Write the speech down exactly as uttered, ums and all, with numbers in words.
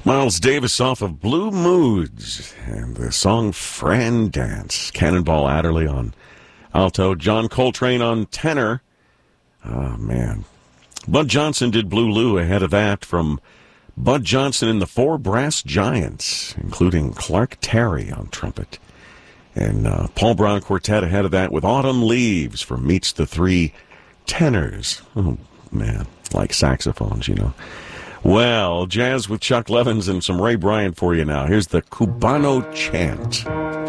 Miles Davis off of Blue Moods and the song Fran Dance. Cannonball Adderley on alto. John Coltrane on tenor. Oh, man. Bud Johnson did Blue Lou ahead of that from Bud Johnson and the Four Brass Giants, including Clark Terry on trumpet. And uh, Paul Brown Quartet ahead of that with Autumn Leaves from Meets the Three Tenors. Oh, man, like saxophones, you know. Well, jazz with Chuck Levins and some Ray Bryant for you now. Here's the Cubano Chant.